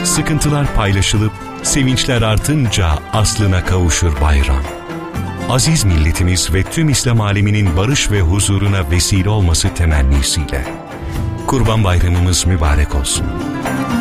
Sıkıntılar paylaşılıp, sevinçler artınca aslına kavuşur bayram. Aziz milletimiz ve tüm İslam aleminin barış ve huzuruna vesile olması temennisiyle. Kurban Bayramımız mübarek olsun.